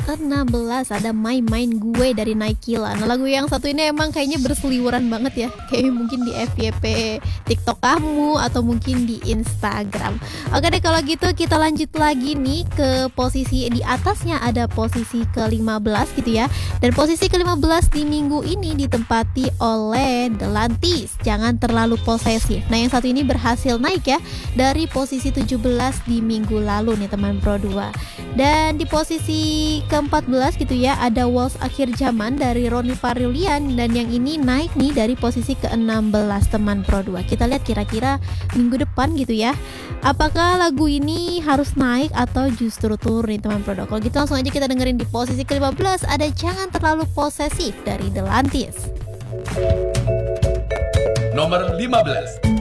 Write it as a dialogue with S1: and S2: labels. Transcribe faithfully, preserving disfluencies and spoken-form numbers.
S1: enam belas ada Main-Main Gue dari Naikila. Nah lagu yang satu ini emang kayaknya berseliweran banget ya. Kayaknya mungkin di F Y P TikTok kamu atau mungkin di Instagram. Oke deh kalau gitu kita lanjut lagi nih ke posisi di atasnya, ada posisi ke lima belas gitu ya. Dan posisi ke lima belas di minggu ini ditempati oleh The Lantis, Jangan Terlalu Posesif. Nah yang satu ini berhasil naik ya dari posisi tujuh belas di minggu lalu nih teman Pro dua. Dan di posisi ke empat belas gitu ya ada Waltz Akhir Zaman dari Roni Fahrulian, dan yang ini naik nih dari posisi ke enam belas teman Pro dua. Kita lihat kira-kira minggu depan gitu ya, apakah lagu ini harus naik atau justru turun nih teman Pro dua. Kalau gitu langsung aja kita dengerin di posisi ke lima belas ada Jangan Terlalu Posesif dari The Lantis.
S2: Nomor lima belas.